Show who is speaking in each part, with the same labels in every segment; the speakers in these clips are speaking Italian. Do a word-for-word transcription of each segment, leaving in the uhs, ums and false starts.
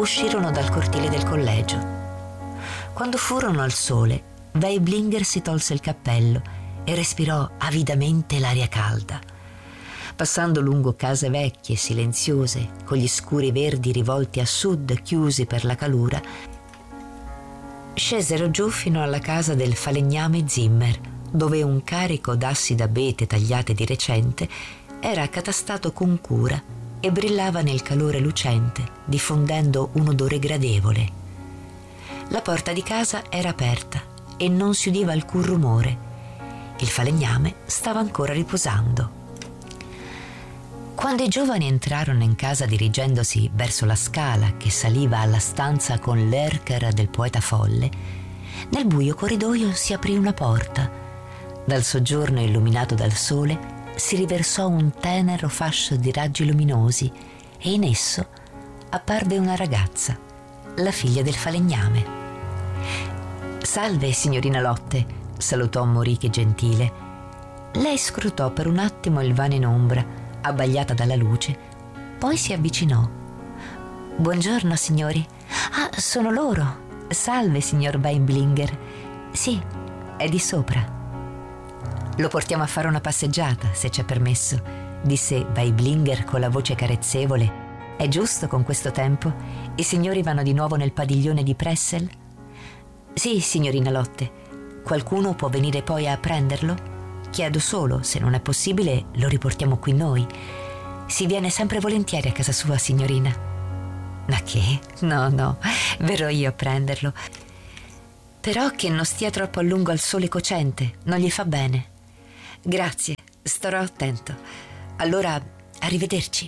Speaker 1: uscirono dal cortile del collegio. Quando furono al sole, Waiblinger si tolse il cappello e respirò avidamente l'aria calda. Passando lungo case vecchie, silenziose, con gli scuri verdi rivolti a sud, chiusi per la calura, scesero giù fino alla casa del falegname Zimmer, dove un carico d'assi d'abete tagliate di recente era accatastato con cura e brillava nel calore lucente, diffondendo un odore gradevole. La porta di casa era aperta e non si udiva alcun rumore. Il falegname stava ancora riposando. Quando i giovani entrarono in casa dirigendosi verso la scala che saliva alla stanza con l'erker del poeta folle, nel buio corridoio si aprì una porta. Dal soggiorno illuminato dal sole si riversò un tenero fascio di raggi luminosi e in esso apparve una ragazza, la figlia del falegname. «Salve, signorina Lotte», salutò Moriche gentile. Lei scrutò per un attimo il vano in ombra, abbagliata dalla luce, poi si avvicinò. «Buongiorno, signori. Ah, sono loro. Salve, signor Waiblinger. Sì, è di sopra». «Lo portiamo a fare una passeggiata, se c'è permesso», disse Waiblinger con la voce carezzevole. «È giusto con questo tempo? I signori vanno di nuovo nel padiglione di Pressel?» «Sì, signorina Lotte. Qualcuno può venire poi a prenderlo? Chiedo solo, se non è possibile, lo riportiamo qui noi. Si viene sempre volentieri a casa sua, signorina». «Ma che? No, no, verrò io a prenderlo. Però che non stia troppo a lungo al sole cocente, non gli fa bene». «Grazie, starò attento. Allora, arrivederci».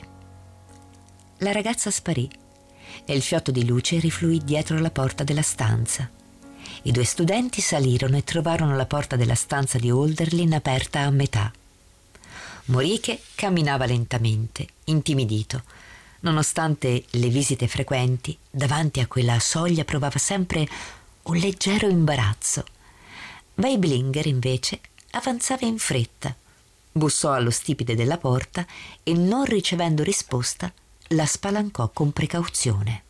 Speaker 1: La ragazza sparì e il fiotto di luce rifluì dietro la porta della stanza. I due studenti salirono e trovarono la porta della stanza di Hölderlin aperta a metà. Moriche camminava lentamente, intimidito. Nonostante le visite frequenti, davanti a quella soglia provava sempre un leggero imbarazzo. Waiblinger, invece, avanzava in fretta. Bussò allo stipite della porta e, non ricevendo risposta, la spalancò con precauzione.